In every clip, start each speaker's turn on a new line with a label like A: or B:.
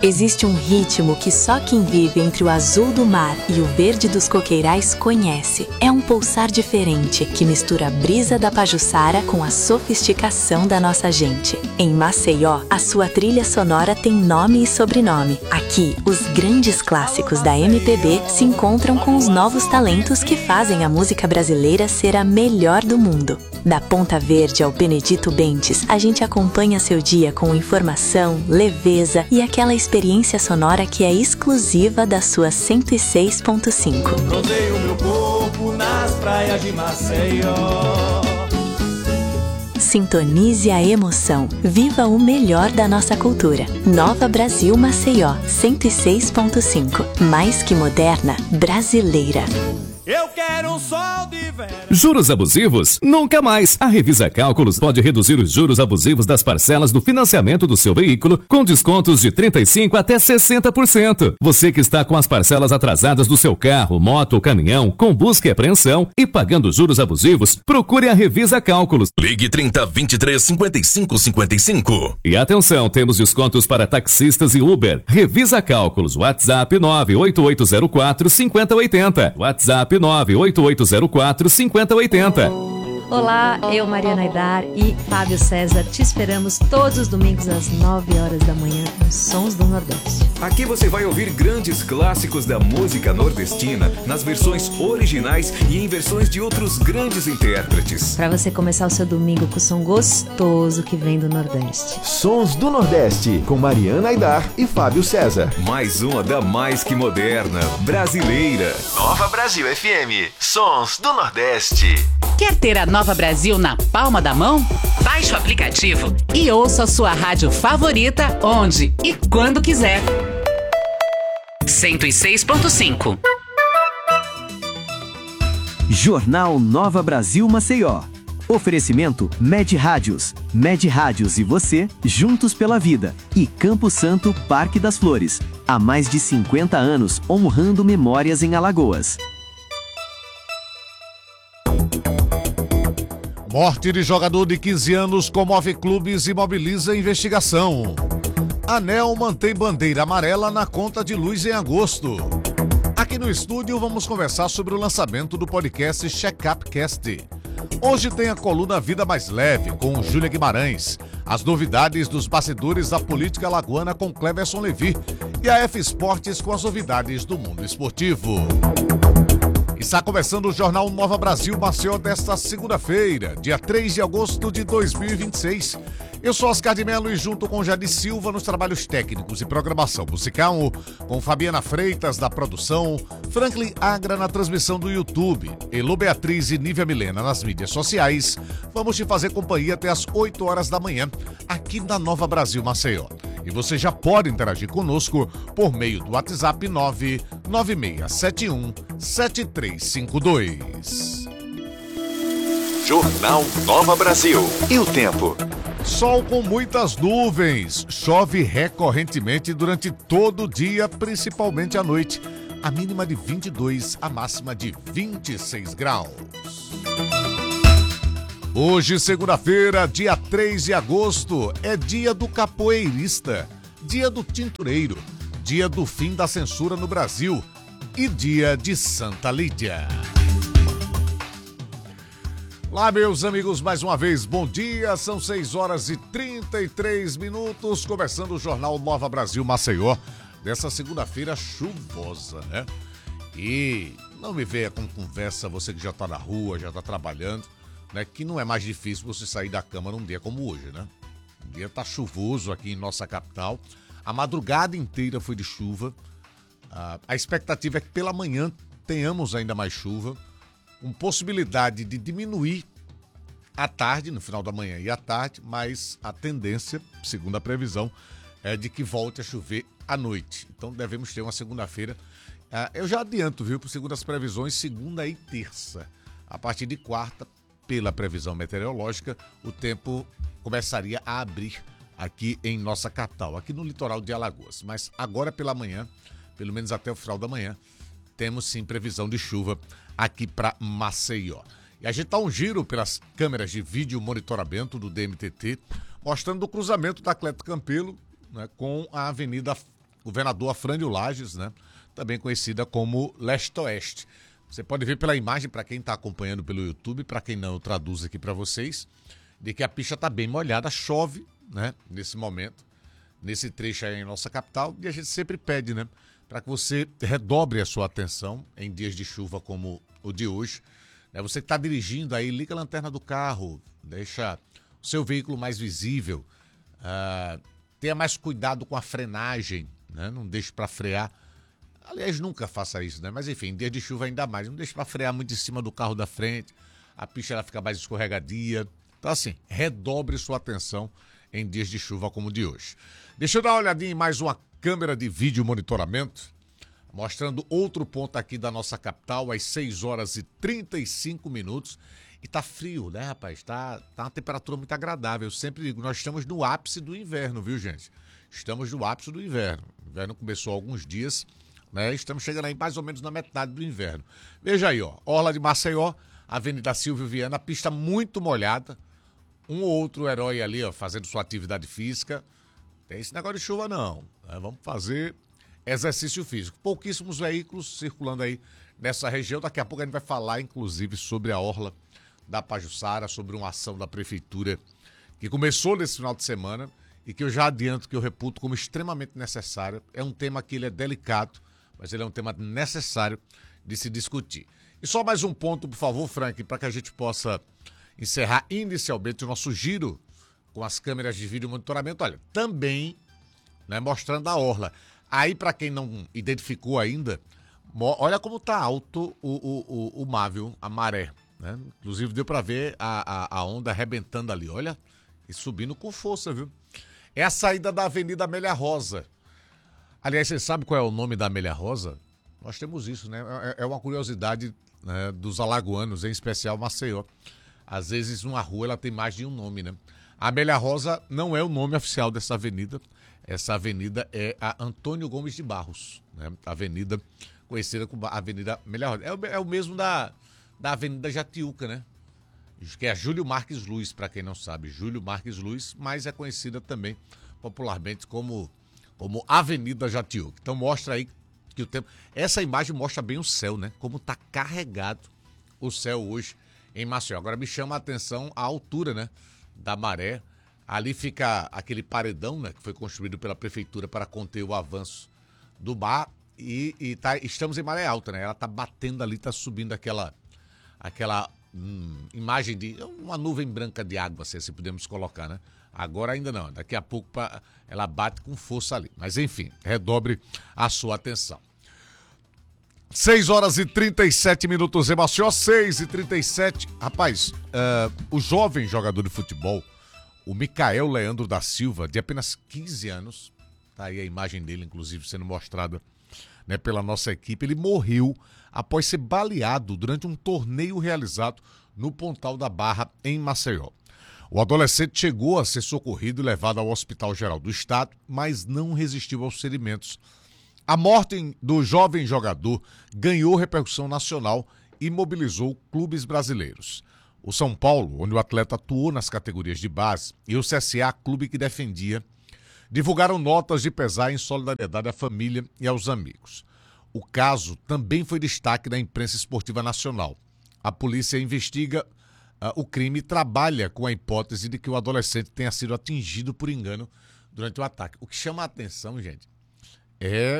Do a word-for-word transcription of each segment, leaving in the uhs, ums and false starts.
A: Existe um ritmo que só quem vive entre o azul do mar e o verde dos coqueirais conhece. É um pulsar diferente que mistura a brisa da Pajuçara com a sofisticação da nossa gente. Em Maceió, a sua trilha sonora tem nome e sobrenome. Aqui, os grandes clássicos da M P B se encontram com os novos talentos que fazem a música brasileira ser a melhor do mundo. Da Ponta Verde ao Benedito Bentes, a gente acompanha seu dia com informação, leveza e aquela experiência sonora que é exclusiva da sua cento e seis ponto cinco.
B: Rodeio meu corpo nas praias de Maceió.
A: Sintonize a emoção. Viva o melhor da nossa cultura. Nova Brasil Maceió, cento e seis ponto cinco. Mais que moderna, brasileira.
B: Eu quero um sol de verão.
C: Juros abusivos? Nunca mais! A Revisa Cálculos pode reduzir os juros abusivos das parcelas do financiamento do seu veículo com descontos de trinta e cinco por cento até sessenta por cento. Você que está com as parcelas atrasadas do seu carro, moto ou caminhão, com busca e apreensão e pagando juros abusivos, procure a Revisa Cálculos.
D: Ligue trinta, vinte e três, cinquenta e cinco, cinquenta e cinco.
C: E atenção, temos descontos para taxistas e Uber. Revisa Cálculos, WhatsApp nove oito oito zero quatro, cinco zero oito zero. WhatsApp nove oito oito zero quatro, cinco zero oito zero.
E: Olá, eu, Mariana Aidar e Fábio César, te esperamos todos os domingos às nove horas da manhã nos Sons do Nordeste.
F: Aqui você vai ouvir grandes clássicos da música nordestina nas versões originais e em versões de outros grandes intérpretes.
E: Para você começar o seu domingo com o som gostoso que vem do Nordeste.
G: Sons do Nordeste, com Mariana Aidar e Fábio César.
F: Mais uma da mais que moderna, brasileira.
H: Nova Brasil F M, Sons do Nordeste.
I: Quer ter a Nova Brasil na palma da mão? Baixe o aplicativo e ouça a sua rádio favorita onde e quando quiser. cento e seis ponto cinco.
J: Jornal Nova Brasil Maceió. Oferecimento Med Rádios. Med Rádios e você, juntos pela vida. E Campo Santo, Parque das Flores. Há mais de cinquenta anos, honrando memórias em Alagoas.
K: Morte de jogador de quinze anos comove clubes e mobiliza investigação. ANEEL mantém bandeira amarela na conta de luz em agosto. Aqui no estúdio vamos conversar sobre o lançamento do podcast Check-up Cast. Hoje tem a coluna Vida Mais Leve com Júlia Guimarães, as novidades dos bastidores da política alagoana com Cleverson Levi e a F Esportes com as novidades do mundo esportivo. Está começando o Jornal Nova Brasil Maceió desta segunda-feira, dia três de agosto de dois mil e vinte e seis. Eu sou Oscar de Mello e junto com Jadir Silva nos trabalhos técnicos e programação musical, com Fabiana Freitas da produção, Franklin Agra na transmissão do YouTube, Elô Beatriz e Nívia Milena nas mídias sociais, vamos te fazer companhia até as oito horas da manhã, aqui na Nova Brasil Maceió. E você já pode interagir conosco por meio do WhatsApp nove nove seis sete um sete três cinco dois.
H: Jornal Nova Brasil. E o tempo?
K: Sol com muitas nuvens. Chove recorrentemente durante todo o dia, principalmente à noite. A mínima de vinte e dois, a máxima de vinte e seis graus. Hoje, segunda-feira, dia três de agosto, é dia do capoeirista, dia do tintureiro, dia do fim da censura no Brasil e dia de Santa Lídia. Olá, meus amigos, mais uma vez, bom dia, são seis horas e trinta e três minutos, começando o Jornal Nova Brasil Maceió, dessa segunda-feira chuvosa, né? E não me venha com conversa, você que já tá na rua, já tá trabalhando, né, que não é mais difícil você sair da cama num dia como hoje, né? O dia tá chuvoso aqui em nossa capital. A madrugada inteira foi de chuva. Ah, a expectativa é que pela manhã tenhamos ainda mais chuva, com possibilidade de diminuir à tarde, no final da manhã e à tarde, mas a tendência, segundo a previsão, é de que volte a chover à noite. Então devemos ter uma segunda-feira. Ah, eu já adianto, viu, por segundo as previsões, segunda e terça. A partir de quarta, pela previsão meteorológica, o tempo começaria a abrir aqui em nossa capital, aqui no litoral de Alagoas. Mas agora pela manhã, pelo menos até o final da manhã, temos sim previsão de chuva aqui para Maceió. E a gente dá um giro pelas câmeras de vídeo monitoramento do D M T T, mostrando o cruzamento da Cleto Campelo, né, com a Avenida Governador Afrânio Lages, né? Também conhecida como Leste-Oeste. Você pode ver pela imagem, para quem está acompanhando pelo YouTube, para quem não, eu traduzo aqui para vocês, de que a pista está bem molhada, chove, né? Nesse momento, nesse trecho aí em nossa capital, e a gente sempre pede, né? Para que você redobre a sua atenção em dias de chuva como o de hoje. Né? Você que está dirigindo aí, liga a lanterna do carro, deixa o seu veículo mais visível, uh, tenha mais cuidado com a frenagem, né? Não deixe para frear. Aliás, nunca faça isso, né? Mas enfim, dia de chuva ainda mais. Não deixe para frear muito em cima do carro da frente, a pista ela fica mais escorregadia. Então assim, redobre sua atenção em dias de chuva como o de hoje. Deixa eu dar uma olhadinha em mais uma câmera de vídeo monitoramento, mostrando outro ponto aqui da nossa capital, às seis horas e trinta e cinco minutos. E tá frio, né, rapaz? Tá, tá uma temperatura muito agradável. Eu sempre digo, nós estamos no ápice do inverno, viu, gente? Estamos no ápice do inverno. O inverno começou há alguns dias, né? Estamos chegando aí mais ou menos na metade do inverno. Veja aí, ó, Orla de Maceió, Avenida Silvio Viana, pista muito molhada. Um ou outro herói ali, ó, fazendo sua atividade física. Tem esse negócio de chuva não, né? Vamos fazer exercício físico. Pouquíssimos veículos circulando aí nessa região. Daqui a pouco a gente vai falar, inclusive, sobre a Orla da Pajuçara, sobre uma ação da Prefeitura que começou nesse final de semana e que eu já adianto que eu reputo como extremamente necessária. É um tema que ele é delicado, mas ele é um tema necessário de se discutir. E só mais um ponto, por favor, Frank, para que a gente possa encerrar inicialmente o nosso giro com as câmeras de vídeo monitoramento. Olha, também, né, mostrando a orla. Aí, para quem não identificou ainda, olha como tá alto o, o, o, o mar, viu? A maré, né? Inclusive deu para ver a, a, a onda arrebentando ali, olha, e subindo com força, viu? É a saída da Avenida Amélia Rosa. Aliás, você sabe qual é o nome da Amélia Rosa? Nós temos isso, né? É, é uma curiosidade, né, dos alagoanos, em especial Maceió. Às vezes uma rua ela tem mais de um nome, né? A Amélia Rosa não é o nome oficial dessa avenida. Essa avenida é a Antônio Gomes de Barros, né? Avenida conhecida como Avenida Amélia Rosa. É o, é o mesmo da, da Avenida Jatiuca, né? Que é a Júlio Marques Luz, para quem não sabe. Júlio Marques Luz, mas é conhecida também popularmente como, como Avenida Jatiuca. Então mostra aí que o tempo... Essa imagem mostra bem o céu, né? Como está carregado o céu hoje em Maceió. Agora me chama a atenção a altura, né, da maré. Ali fica aquele paredão, né, que foi construído pela prefeitura para conter o avanço do mar e, e tá, estamos em maré alta, né? Ela tá batendo ali, tá subindo aquela aquela hum, imagem de uma nuvem branca de água, se assim podemos colocar, né? Agora ainda não, daqui a pouco pra, ela bate com força ali. Mas enfim, redobre a sua atenção. seis horas e trinta e sete minutos em Maceió, seis e trinta e sete. Rapaz, uh, o jovem jogador de futebol, o Micael Leandro da Silva, de apenas quinze anos, tá aí a imagem dele, inclusive, sendo mostrada, né, pela nossa equipe, ele morreu após ser baleado durante um torneio realizado no Pontal da Barra, em Maceió. O adolescente chegou a ser socorrido e levado ao Hospital Geral do Estado, mas não resistiu aos ferimentos. A morte do jovem jogador ganhou repercussão nacional e mobilizou clubes brasileiros. O São Paulo, onde o atleta atuou nas categorias de base, e o C S A, clube que defendia, divulgaram notas de pesar em solidariedade à família e aos amigos. O caso também foi destaque da imprensa esportiva nacional. A polícia investiga uh, o crime e trabalha com a hipótese de que o adolescente tenha sido atingido por engano durante o ataque. O que chama a atenção, gente, é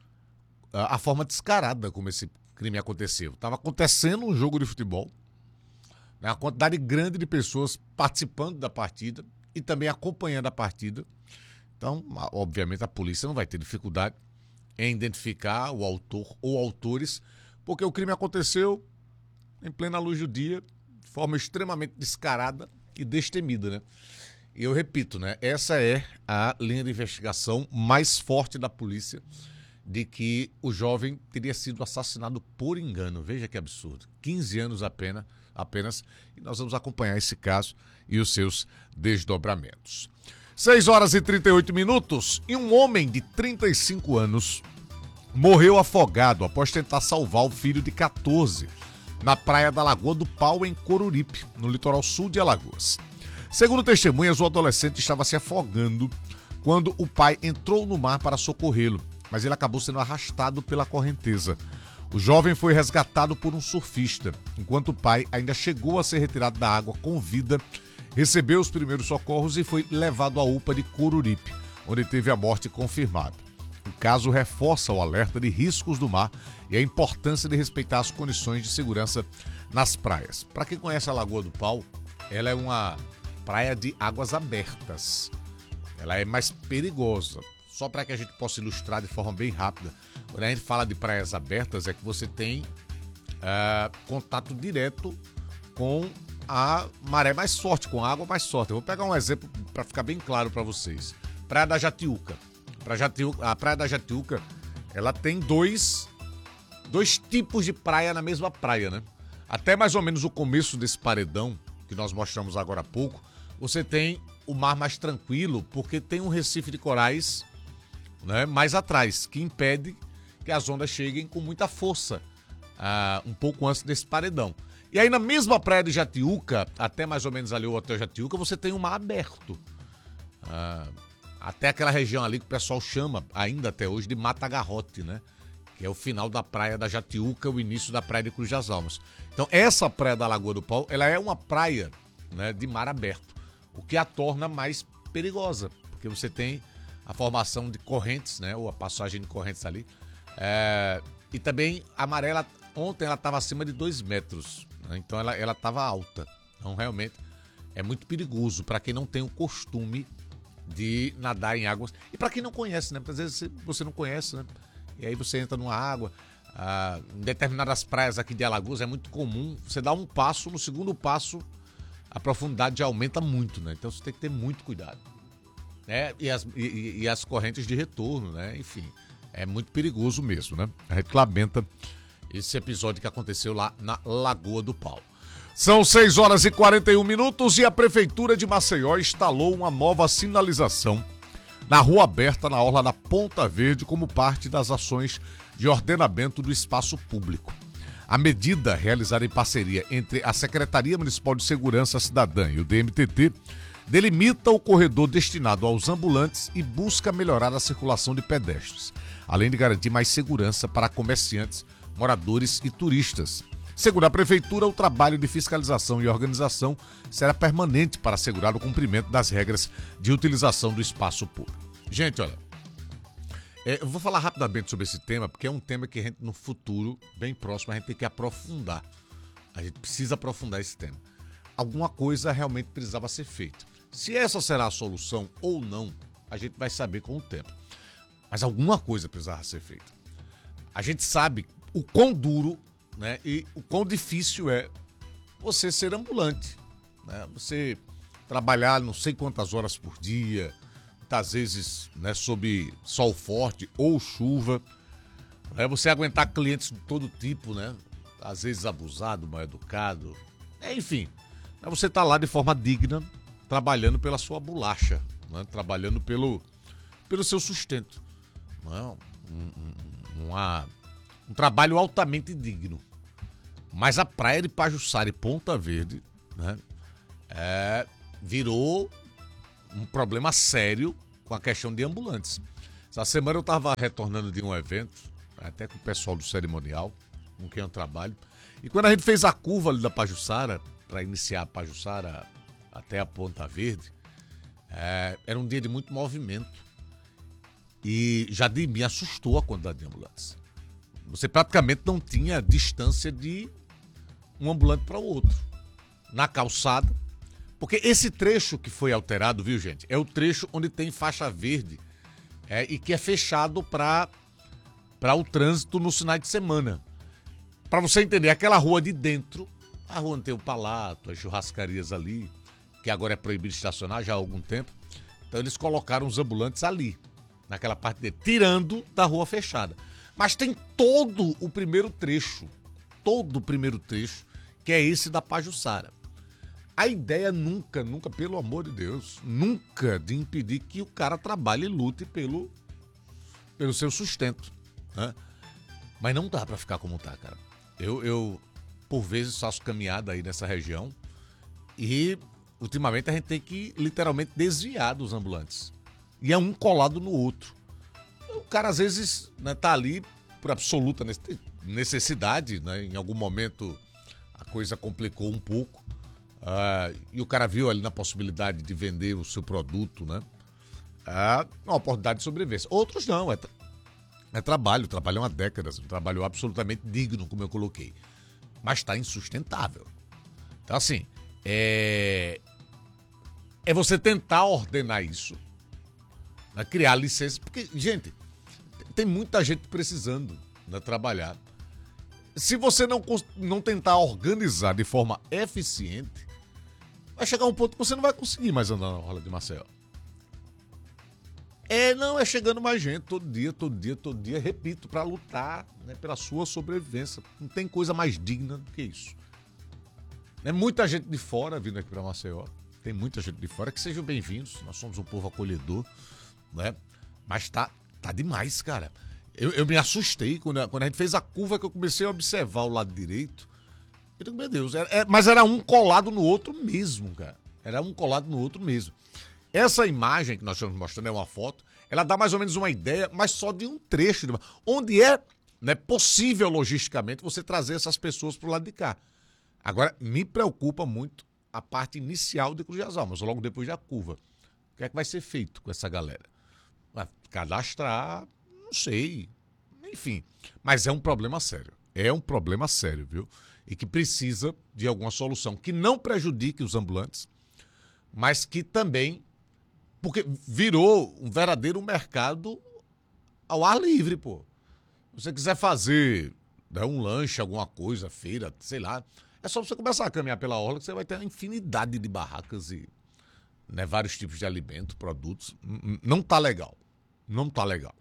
K: a forma descarada como esse crime aconteceu. Estava acontecendo um jogo de futebol, né, uma quantidade grande de pessoas participando da partida e também acompanhando a partida. Então, obviamente, a polícia não vai ter dificuldade em identificar o autor ou autores, porque o crime aconteceu em plena luz do dia, de forma extremamente descarada e destemida, né? E eu repito, né? Essa é a linha de investigação mais forte da polícia, de que o jovem teria sido assassinado por engano. Veja que absurdo. quinze anos apenas, apenas, e nós vamos acompanhar esse caso e os seus desdobramentos. seis horas e trinta e oito minutos, e um homem de trinta e cinco anos morreu afogado após tentar salvar o filho de quatorze na praia da Lagoa do Pau, em Coruripe, no litoral sul de Alagoas. Segundo testemunhas, o adolescente estava se afogando quando o pai entrou no mar para socorrê-lo mas ele acabou sendo arrastado pela correnteza. O jovem foi resgatado por um surfista, enquanto o pai ainda chegou a ser retirado da água com vida, recebeu os primeiros socorros e foi levado à U P A de Coruripe, onde teve a morte confirmada. O caso reforça o alerta de riscos do mar e a importância de respeitar as condições de segurança nas praias. Para quem conhece a Lagoa do Pau, ela é uma praia de águas abertas. Ela é mais perigosa. Só para que a gente possa ilustrar de forma bem rápida, quando a gente fala de praias abertas, é que você tem uh, contato direto com a maré mais forte, com a água mais forte. Eu vou pegar um exemplo para ficar bem claro para vocês. Praia da Jatiuca. A Praia da Jatiuca, ela tem dois, dois tipos de praia na mesma praia, né? Até mais ou menos o começo desse paredão, que nós mostramos agora há pouco, você tem o mar mais tranquilo, porque tem um recife de corais, né, mais atrás, que impede que as ondas cheguem com muita força uh, um pouco antes desse paredão. E aí na mesma praia de Jatiuca, até mais ou menos ali o Hotel Jatiuca, você tem um mar aberto. Uh, até aquela região ali que o pessoal chama, ainda até hoje, de Mata Garrote, né? Que é o final da praia da Jatiuca, o início da praia de Cruz das Almas. Então essa praia da Lagoa do Pau, ela é uma praia, né, de mar aberto, o que a torna mais perigosa, porque você tem a formação de correntes, né, ou a passagem de correntes ali, é, e também a maré, ela, ontem ela estava acima de dois metros, né, então ela ela estava alta, então realmente é muito perigoso para quem não tem o costume de nadar em águas, e para quem não conhece, né, porque às vezes você não conhece, né, e aí você entra numa água, ah, em determinadas praias aqui de Alagoas é muito comum, você dá um passo, no segundo passo a profundidade já aumenta muito, né, então você tem que ter muito cuidado. Né? E, as, e, e as correntes de retorno, né? Enfim, é muito perigoso mesmo, né? A gente lamenta esse episódio que aconteceu lá na Lagoa do Pau. São seis horas e quarenta e um minutos e a Prefeitura de Maceió instalou uma nova sinalização na rua aberta na orla da Ponta Verde como parte das ações de ordenamento do espaço público. A medida, realizada em parceria entre a Secretaria Municipal de Segurança Cidadã e o D M T T, delimita o corredor destinado aos ambulantes e busca melhorar a circulação de pedestres, além de garantir mais segurança para comerciantes, moradores e turistas. Segundo a Prefeitura, o trabalho de fiscalização e organização será permanente para assegurar o cumprimento das regras de utilização do espaço público. Gente, olha, é, eu vou falar rapidamente sobre esse tema, porque é um tema que a gente, no futuro, bem próximo, a gente tem que aprofundar. A gente precisa aprofundar esse tema. Alguma coisa realmente precisava ser feita. Se essa será a solução ou não, a gente vai saber com o tempo. Mas alguma coisa precisava ser feita. A gente sabe o quão duro, né, e o quão difícil é você ser ambulante. Né? Você trabalhar não sei quantas horas por dia, muitas vezes, né, sob sol forte ou chuva. Né? Você aguentar clientes de todo tipo, né? Às vezes abusado, mal educado. É, enfim, você está lá de forma digna, trabalhando pela sua bolacha, né? Trabalhando pelo, pelo seu sustento. Né? Um, um, uma, um trabalho altamente digno. Mas a praia de Pajuçara e Ponta Verde, né, é, virou um problema sério com a questão de ambulantes. Essa semana eu estava retornando de um evento, até com o pessoal do cerimonial, com quem eu trabalho, e quando a gente fez a curva ali da Pajuçara, para iniciar a Pajuçara até a Ponta Verde, é, era um dia de muito movimento e já de, me assustou a quantidade de ambulantes. Você praticamente não tinha distância de um ambulante para o outro na calçada, porque esse trecho que foi alterado, viu, gente, é o trecho onde tem faixa verde é, e que é fechado para para o trânsito no final de semana. Para você entender, aquela rua de dentro, a rua onde tem o Palato, as churrascarias ali, que agora é proibido estacionar já há algum tempo. Então eles colocaram os ambulantes ali, naquela parte dele, tirando da rua fechada. Mas tem todo o primeiro trecho, todo o primeiro trecho, que é esse da Pajuçara. A ideia nunca, nunca, pelo amor de Deus, nunca de impedir que o cara trabalhe e lute pelo, pelo seu sustento. Né? Mas não dá pra ficar como tá, cara. Eu, eu, por vezes, faço caminhada aí nessa região e, ultimamente, a gente tem que, literalmente, desviar dos ambulantes. E é um colado no outro. O cara, às vezes, né, tá ali por absoluta necessidade, né? Em algum momento a coisa complicou um pouco. Uh, e o cara viu ali na possibilidade de vender o seu produto, né? Uh, uma oportunidade de sobrevivência. Outros não, é, tra é trabalho, trabalham há décadas, um trabalho absolutamente digno, como eu coloquei. Mas está insustentável. Então, assim, é, é você tentar ordenar isso, né? Criar licença, porque, gente, tem muita gente precisando, né, trabalhar. Se você não, não tentar organizar de forma eficiente, vai chegar um ponto que você não vai conseguir mais andar na orla de Maceió. É, não, é chegando mais gente todo dia, todo dia, todo dia, repito, para lutar, né, pela sua sobrevivência. Não tem coisa mais digna do que isso. É muita gente de fora vindo aqui para Maceió. Tem muita gente de fora, que sejam bem-vindos. Nós somos um povo acolhedor, né? Mas tá, tá demais, cara. Eu, eu me assustei quando, quando a gente fez a curva, que eu comecei a observar o lado direito. Eu digo, meu Deus, é, é, mas era um colado no outro mesmo, cara. Era um colado no outro mesmo. Essa imagem que nós estamos mostrando é uma foto, ela dá mais ou menos uma ideia, mas só de um trecho, de, onde é, né, possível logisticamente você trazer essas pessoas para o lado de cá. Agora, me preocupa muito a parte inicial de Cruz das Almas, logo depois da curva. O que é que vai ser feito com essa galera? Vai cadastrar, não sei, enfim. Mas é um problema sério, é um problema sério, viu? E que precisa de alguma solução que não prejudique os ambulantes, mas que também, porque virou um verdadeiro mercado ao ar livre, pô. Se você quiser fazer, né, um lanche, alguma coisa, feira, sei lá, é só você começar a caminhar pela orla que você vai ter uma infinidade de barracas e, né, vários tipos de alimento, produtos. Não tá legal. Não tá legal.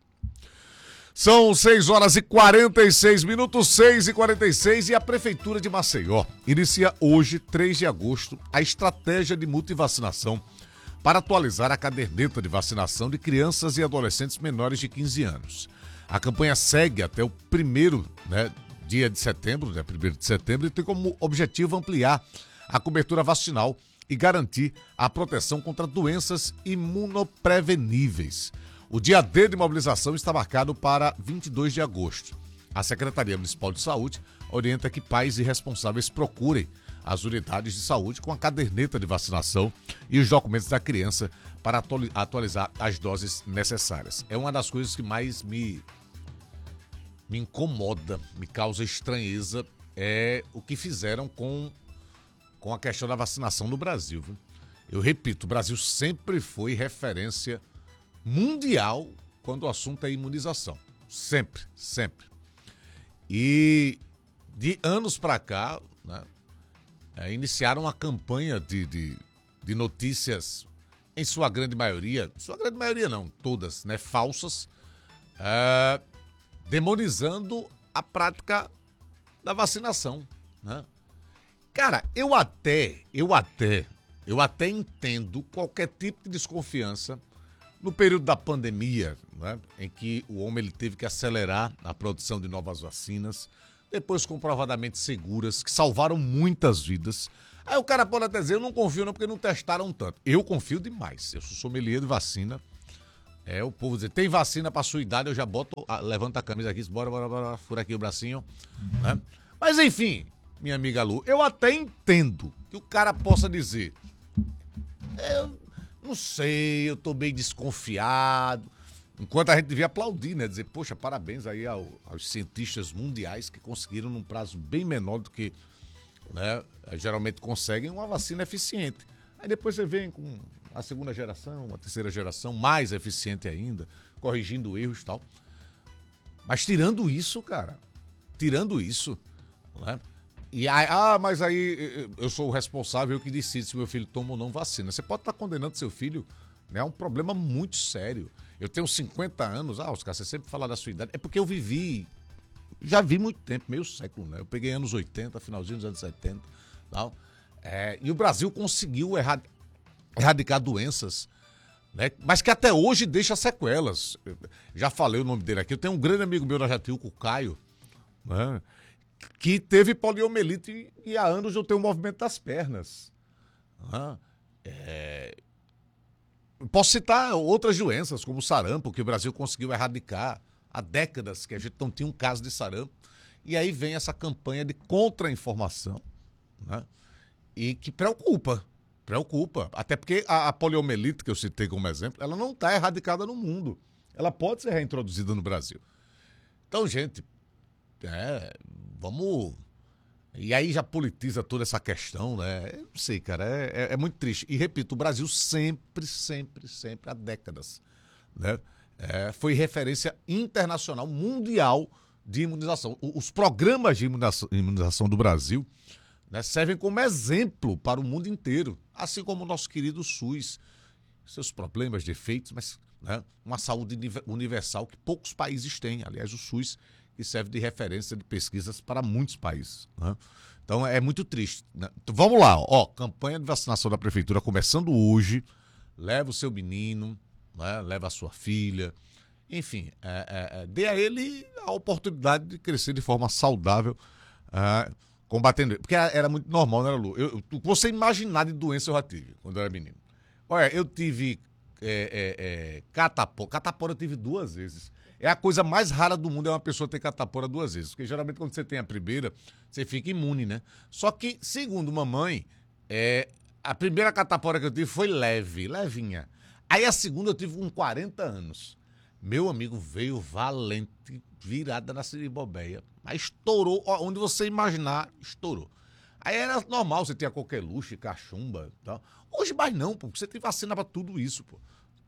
K: São seis horas e quarenta e seis minutos, seis e quarenta e seis, e a Prefeitura de Maceió inicia hoje, três de agosto, a estratégia de multivacinação para atualizar a caderneta de vacinação de crianças e adolescentes menores de quinze anos. A campanha segue até o primeiro, né, dia de setembro, né, primeiro de setembro, e tem como objetivo ampliar a cobertura vacinal e garantir a proteção contra doenças imunopreveníveis. O dia D de mobilização está marcado para vinte e dois de agosto. A Secretaria Municipal de Saúde orienta que pais e responsáveis procurem as unidades de saúde com a caderneta de vacinação e os documentos da criança para atualizar as doses necessárias. É uma das coisas que mais me, me incomoda, me causa estranheza, é o que fizeram com, com a questão da vacinação no Brasil, viu? Eu repito, o Brasil sempre foi referência mundial quando o assunto é imunização. Sempre, sempre. E de anos para cá, né, é, iniciaram uma campanha de, de, de notícias, em sua grande maioria, sua grande maioria não, todas, né, falsas, é, demonizando a prática da vacinação, né? Cara, eu até, eu até, eu até entendo qualquer tipo de desconfiança no período da pandemia, né, em que o homem ele teve que acelerar a produção de novas vacinas, depois comprovadamente seguras, que salvaram muitas vidas. Aí o cara pode até dizer, eu não confio não, porque não testaram tanto. Eu confio demais, eu sou sommelier de vacina. É, o povo dizer, tem vacina pra sua idade, eu já boto, levanta a camisa aqui, bora, bora, bora, fura aqui o bracinho, né? Mas enfim, minha amiga Lu, eu até entendo que o cara possa dizer, eu não sei, eu tô bem desconfiado. Enquanto a gente devia aplaudir, né? Dizer, poxa, parabéns aí ao, aos cientistas mundiais que conseguiram, num prazo bem menor do que, né, geralmente conseguem, uma vacina eficiente. Aí depois você vem com a segunda geração, a terceira geração, mais eficiente ainda, corrigindo erros e tal. Mas tirando isso, cara, tirando isso, né? E aí, ah, mas aí eu sou o responsável, eu que decido se meu filho toma ou não vacina. Você pode estar condenando seu filho, né? É um problema muito sério. Eu tenho cinquenta anos, ah, Oscar, você sempre fala da sua idade. É porque eu vivi, já vi muito tempo, meio século, né? Eu peguei anos oitenta, finalzinho dos anos setenta, tal. É, e o Brasil conseguiu errad- erradicar doenças, né? Mas que até hoje deixa sequelas. Eu já falei o nome dele aqui. Eu tenho um grande amigo meu na Jatiuca, o Caio, né, que teve poliomielite e há anos eu tenho o movimento das pernas. Né? É... posso citar outras doenças, como o sarampo, que o Brasil conseguiu erradicar há décadas, que a gente não tinha um caso de sarampo. E aí vem essa campanha de contra-informação, né? E que preocupa, preocupa. Até porque a, a poliomielite, que eu citei como exemplo, ela não está erradicada no mundo. Ela pode ser reintroduzida no Brasil. Então, gente, é, vamos... E aí já politiza toda essa questão, né? Eu não sei, cara, é, é, é muito triste. E repito, o Brasil sempre, sempre, sempre, há décadas, né? É, foi referência internacional, mundial de imunização. Os programas de imunização, imunização do Brasil, né, servem como exemplo para o mundo inteiro, assim como o nosso querido SUS. Seus problemas, defeitos, mas, né, uma saúde universal que poucos países têm. Aliás, o SUS que serve de referência de pesquisas para muitos países, né? Então é muito triste, né? Então, vamos lá, ó, campanha de vacinação da prefeitura começando hoje. Leva o seu menino, né, leva a sua filha, enfim, é, é, é, dê a ele a oportunidade de crescer de forma saudável, é, combatendo. Porque era muito normal, né, Lu? Eu, eu, você imaginar de doença eu já tive quando eu era menino. Olha, eu tive é, é, é, catapora. Catapora eu tive duas vezes. É a coisa mais rara do mundo é uma pessoa ter catapora duas vezes. Porque geralmente quando você tem a primeira, você fica imune, né? Só que, segundo mamãe, é, a primeira catapora que eu tive foi leve, levinha. Aí a segunda eu tive com quarenta anos. Meu amigo veio valente, virada na siribobeia. Mas estourou, onde você imaginar, estourou. Aí era normal, você tinha coqueluche, cachumba e tal. Hoje mais não, pô, porque você tem vacina pra tudo isso, pô.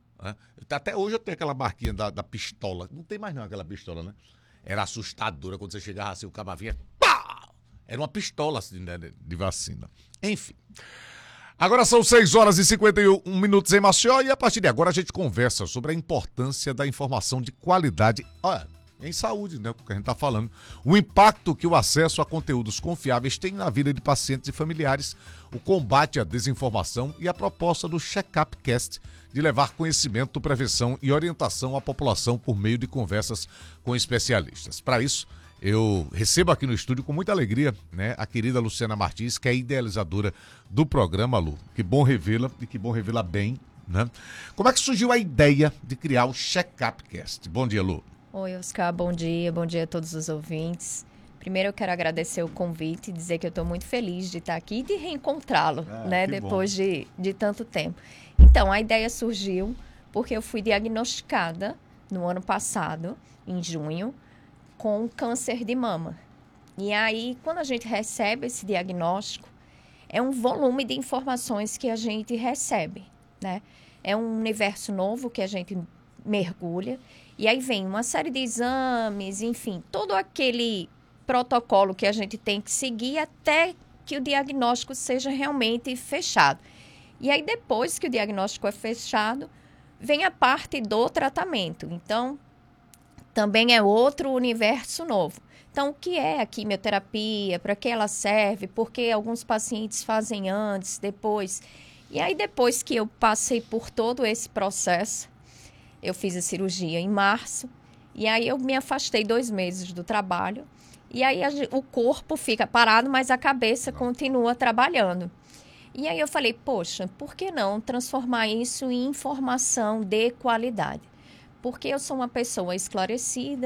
K: Até hoje eu tenho aquela marquinha da, da pistola. Não tem mais não aquela pistola, né? Era assustadora quando você chegava assim, o cabo vinha, pá! Era uma pistola assim, né, de vacina. Enfim. Agora são seis horas e cinquenta e um minutos em Maceió e a partir de agora a gente conversa sobre a importância da informação de qualidade, olha, em saúde, né? Porque a gente tá falando. O impacto que o acesso a conteúdos confiáveis tem na vida de pacientes e familiares, o combate à desinformação e a proposta do Check-up Cast de levar conhecimento, prevenção e orientação à população por meio de conversas com especialistas. Para isso, eu recebo aqui no estúdio com muita alegria, né, a querida Luciana Martins, que é idealizadora do programa, Lu. Que bom revê-la e que bom revê-la bem, né? Como é que surgiu a ideia de criar o Check-up Cast? Bom dia, Lu.
L: Oi, Oscar, bom dia, bom dia a todos os ouvintes. Primeiro eu quero agradecer o convite e dizer que eu estou muito feliz de estar aqui e de reencontrá-lo, ah, né, depois de, de tanto tempo. Então, a ideia surgiu porque eu fui diagnosticada no ano passado, em junho, com câncer de mama. E aí, quando a gente recebe esse diagnóstico, é um volume de informações que a gente recebe, né? É um universo novo que a gente mergulha. E aí vem uma série de exames, enfim, todo aquele protocolo que a gente tem que seguir até que o diagnóstico seja realmente fechado. E aí, depois que o diagnóstico é fechado, vem a parte do tratamento. Então, também é outro universo novo. Então, o que é a quimioterapia? Para que ela serve? Por que alguns pacientes fazem antes, depois? E aí, depois que eu passei por todo esse processo, eu fiz a cirurgia em março, e aí eu me afastei dois meses do trabalho, e aí a, o corpo fica parado, mas a cabeça continua trabalhando. E aí eu falei, poxa, por que não transformar isso em informação de qualidade? Porque eu sou uma pessoa esclarecida,